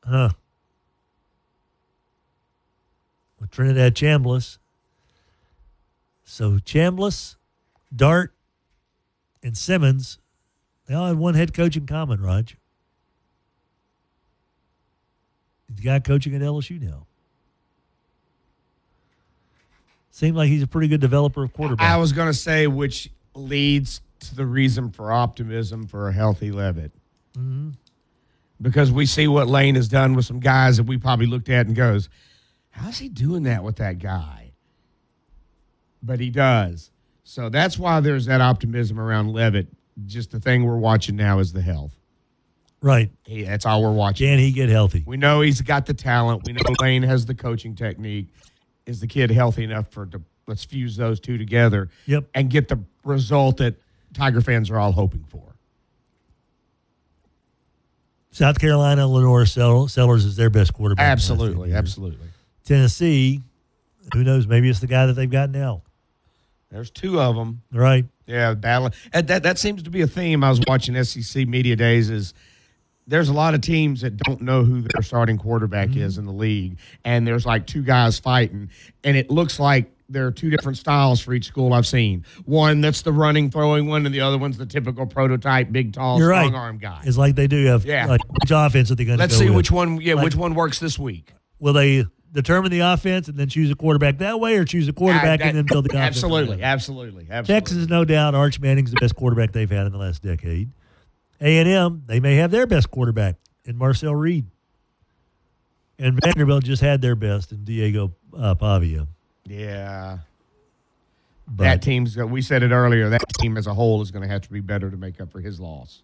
With Trinidad Chambliss. So Chambliss, Dart, and Simmons, they all had one head coach in common, Raj. The guy coaching at LSU now. Seemed like he's a pretty good developer of quarterbacks. I was going to say, which leads to the reason for optimism for a healthy Levitt. Mm-hmm. Because we see what Lane has done with some guys that we probably looked at and goes, how's he doing that with that guy? But he does. So that's why there's that optimism around Levitt. Just the thing we're watching now is the health. Right. That's all we're watching. Can he get healthy? We know he's got the talent. We know Lane has the coaching technique. Is the kid healthy enough let's fuse those two together and get the result that Tiger fans are all hoping for? South Carolina, Lenore Sellers is their best quarterback. Absolutely. Tennessee, who knows? Maybe it's the guy that they've got now. There's two of them. Right. Yeah, battling. That seems to be a theme I was watching SEC Media Days is there's a lot of teams that don't know who their starting quarterback is in the league, and there's like two guys fighting, and it looks like there are two different styles for each school I've seen. One that's the running, throwing one, and the other one's the typical prototype, big, tall, strong-arm guy. It's like they do have like, which offense are they going to go Let's see with? which one. Yeah, which one works this week. Will they determine the offense and then choose a quarterback that way, or choose a quarterback and then build the offense? Absolutely. Texas, no doubt, Arch Manning's the best quarterback they've had in the last decade. A&M, they may have their best quarterback in Marcel Reed. And Vanderbilt just had their best in Diego Pavia. Yeah. But that team's, we said it earlier, that team as a whole is going to have to be better to make up for his loss.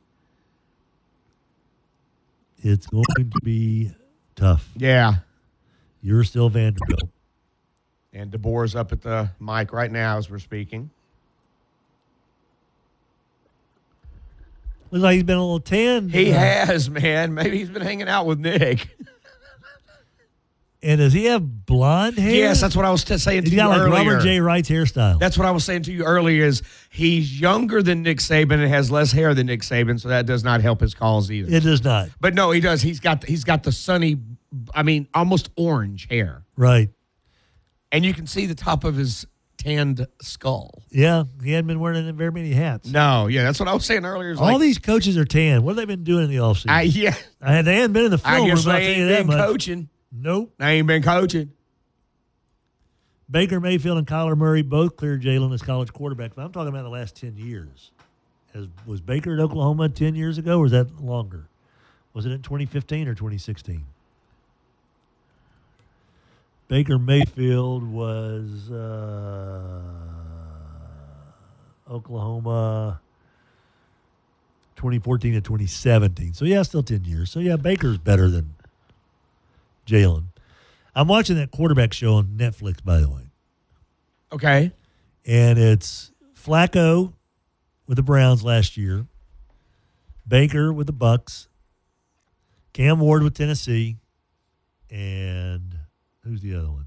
It's going to be tough. Yeah. You're still Vanderbilt. And DeBoer's up at the mic right now as we're speaking. Looks like he's been a little tan. He has, man. Maybe he's been hanging out with Nick. And does he have blonde hair? Yes, that's what I was saying to you earlier. He's got like Robert J. Wright's hairstyle. That's what I was saying to you earlier is he's younger than Nick Saban and has less hair than Nick Saban, so that does not help his calls either. It does not. But no, he does. He's got the sunny, almost orange hair. Right. And you can see the top of his tanned skull. Yeah, he hadn't been wearing very many hats. No, yeah, that's what I was saying earlier. All these coaches are tan. What have they been doing in the offseason? They hadn't been in the film. I guess they ain't been coaching. Nope. They ain't been coaching. Baker Mayfield and Kyler Murray both cleared Jalen as college quarterbacks. But I'm talking about the last 10 years. Was Baker at Oklahoma 10 years ago, or was that longer? Was it in 2015 or 2016? Baker Mayfield was Oklahoma 2014 to 2017. So, yeah, still 10 years. So, yeah, Baker's better than Jalen. I'm watching that quarterback show on Netflix, by the way. Okay. And it's Flacco with the Browns last year, Baker with the Bucks, Cam Ward with Tennessee, and who's the other one?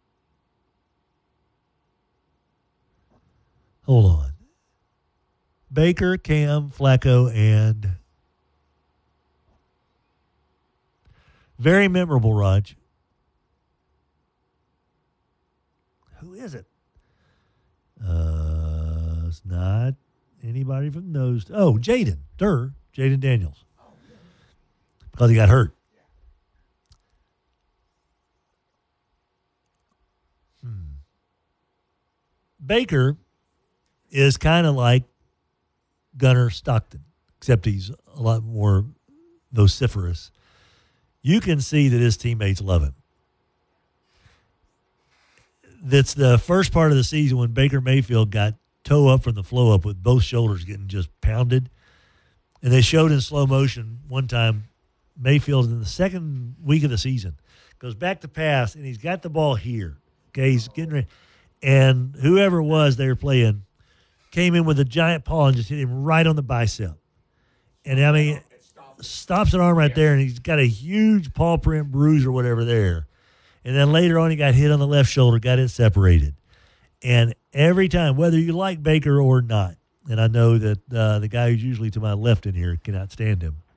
Hold on. Baker, Cam, Flacco, and very memorable, Raj. Who is it? It's not anybody from those. Oh, Jaden Daniels. Because he got hurt. Baker is kind of like Gunnar Stockton, except he's a lot more vociferous. You can see that his teammates love him. That's the first part of the season when Baker Mayfield got toe up from the flow up with both shoulders getting just pounded. And they showed in slow motion one time Mayfield in the second week of the season goes back to pass, and he's got the ball here. Okay, he's getting ready. And whoever it was they were playing came in with a giant paw and just hit him right on the bicep. And, stops an arm right there, and he's got a huge paw print bruise or whatever there. And then later on, he got hit on the left shoulder, got it separated. And every time, whether you like Baker or not, and I know that the guy who's usually to my left in here cannot stand him,